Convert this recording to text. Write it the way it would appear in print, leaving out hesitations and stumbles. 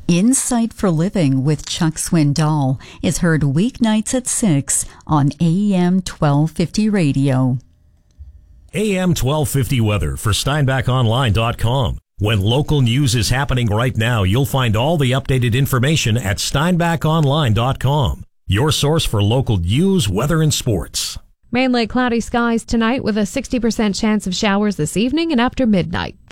Insight for Living with Chuck Swindoll is heard weeknights at 6 on AM 1250 radio. AM 1250 weather for SteinbachOnline.com. When local news is happening right now, you'll find all the updated information at SteinbachOnline.com. Your source for local news, weather, and sports. Mainly cloudy skies tonight with a 60% chance of showers this evening and after midnight.